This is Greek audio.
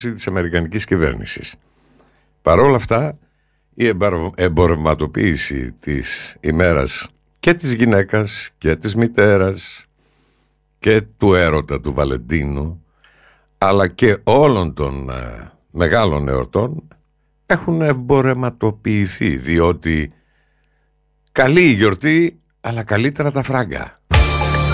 της αμερικανικής κυβέρνησης. Παρ' όλα αυτά, η εμπορευματοποίηση της ημέρας και της γυναίκας και της μητέρας και του έρωτα του Βαλεντίνου, αλλά και όλων των μεγάλων εορτών, έχουν εμπορευματοποιηθεί, διότι καλή η γιορτή, αλλά καλύτερα τα φράγκα.